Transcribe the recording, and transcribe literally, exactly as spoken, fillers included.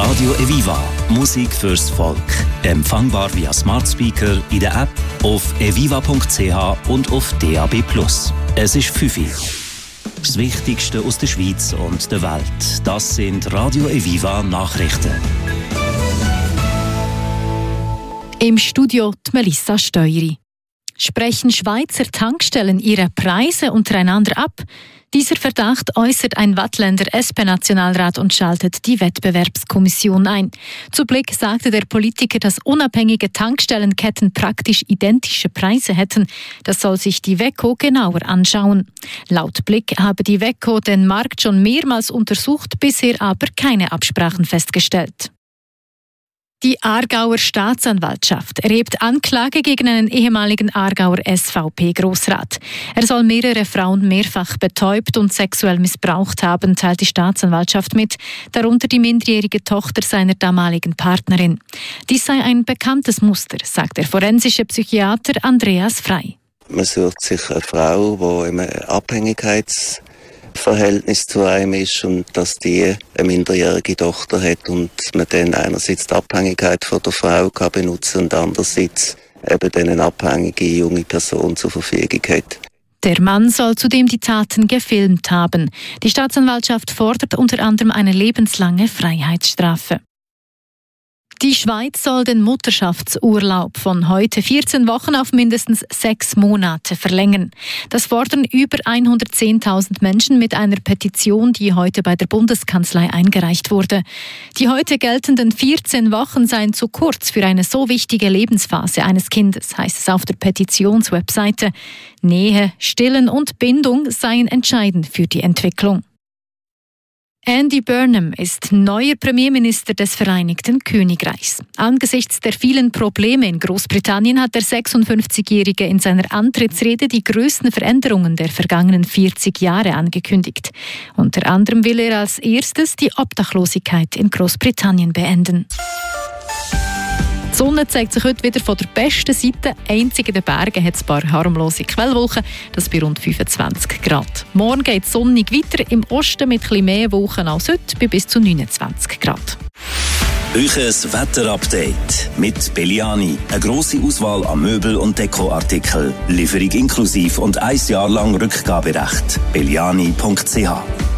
Radio Eviva. Musik fürs Volk. Empfangbar via Smart Speaker, in der App, auf eviva punkt c h und auf D A B plus. Es ist fünf Uhr. Das Wichtigste aus der Schweiz und der Welt. Das sind Radio Eviva Nachrichten. Im Studio die Melissa Steueri. Sprechen Schweizer Tankstellen ihre Preise untereinander ab? Dieser Verdacht äußert ein Waadtländer S P-Nationalrat und schaltet die Wettbewerbskommission ein. Zu Blick sagte der Politiker, dass unabhängige Tankstellenketten praktisch identische Preise hätten. Das soll sich die WEKO genauer anschauen. Laut Blick habe die WEKO den Markt schon mehrmals untersucht, bisher aber keine Absprachen festgestellt. Die Aargauer Staatsanwaltschaft erhebt Anklage gegen einen ehemaligen Aargauer S V P-Grossrat. Er soll mehrere Frauen mehrfach betäubt und sexuell missbraucht haben, teilt die Staatsanwaltschaft mit, darunter die minderjährige Tochter seiner damaligen Partnerin. Dies sei ein bekanntes Muster, sagt der forensische Psychiater Andreas Frey. Man sucht sich eine Frau, die im Abhängigkeits Verhältnis zu einem ist und dass die eine minderjährige Tochter hat und man dann einerseits die Abhängigkeit von der Frau kann benutzen und andererseits eben dann eine abhängige junge Person zur Verfügung hat. Der Mann soll zudem die Taten gefilmt haben. Die Staatsanwaltschaft fordert unter anderem eine lebenslange Freiheitsstrafe. Die Schweiz soll den Mutterschaftsurlaub von heute vierzehn Wochen auf mindestens sechs Monate verlängern. Das fordern über hundertzehntausend Menschen mit einer Petition, die heute bei der Bundeskanzlei eingereicht wurde. Die heute geltenden vierzehn Wochen seien zu kurz für eine so wichtige Lebensphase eines Kindes, heißt es auf der Petitionswebseite. Nähe, Stillen und Bindung seien entscheidend für die Entwicklung. Andy Burnham ist neuer Premierminister des Vereinigten Königreichs. Angesichts der vielen Probleme in Großbritannien hat der sechsundfünfzigjährige in seiner Antrittsrede die größten Veränderungen der vergangenen vierzig Jahre angekündigt. Unter anderem will er als erstes die Obdachlosigkeit in Großbritannien beenden. Die Sonne zeigt sich heute wieder von der besten Seite. Einzig in den Bergen hat es ein paar harmlose Quellwolken, das bei rund fünfundzwanzig Grad. Morgen geht es sonnig weiter, im Osten mit etwas mehr Wolken als heute, bei bis zu neunundzwanzig Grad. Euches Wetterupdate mit Belliani. Eine grosse Auswahl an Möbel- und Dekoartikeln. Lieferung inklusiv und ein Jahr lang Rückgaberecht. belliani punkt c h